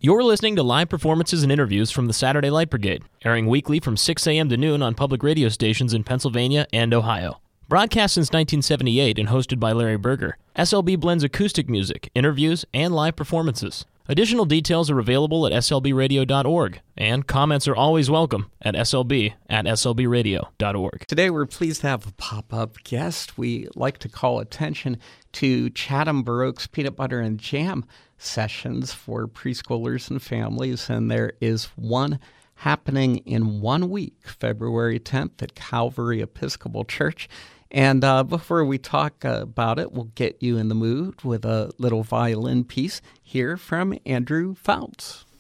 You're listening to live performances and interviews from the Saturday Light Brigade, airing weekly from 6 a.m. to noon on public radio stations in Pennsylvania and Ohio. Broadcast since 1978 and hosted by Larry Berger, SLB blends acoustic music, interviews, and live performances. Additional details are available at slbradio.org, and comments are always welcome at slb@slbradio.org. Today we're pleased to have a pop-up guest. We like to call attention to Chatham Baroque's Peanut Butter and Jam sessions for preschoolers and families, and there is one happening in 1 week, February 10th at Calvary Episcopal Church. And before we talk about it, we'll get you in the mood with a little violin piece here from Andrew Fouts.